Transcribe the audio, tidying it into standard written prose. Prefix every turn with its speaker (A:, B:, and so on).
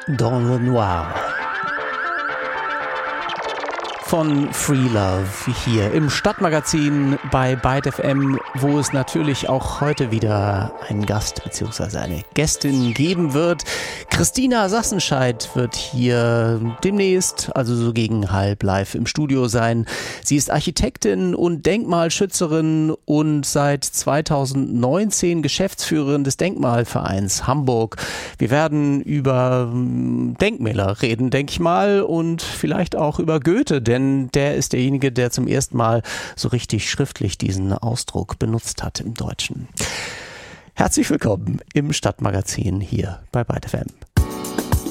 A: Dans le Noir von Free Love hier im Stadtmagazin bei Byte FM, wo es natürlich auch heute wieder einen Gast bzw. eine Gästin geben wird. Christina Sassenscheid wird hier demnächst, also so gegen halb live im Studio sein. Sie ist Architektin und Denkmalschützerin und seit 2019 Geschäftsführerin des Denkmalvereins Hamburg. Wir werden über Denkmäler reden, denke ich mal, und vielleicht auch über Goethe, denn der ist derjenige, der zum ersten Mal so richtig schriftlich diesen Ausdruck benutzt hat im Deutschen. Herzlich willkommen im Stadtmagazin hier bei Byte FM.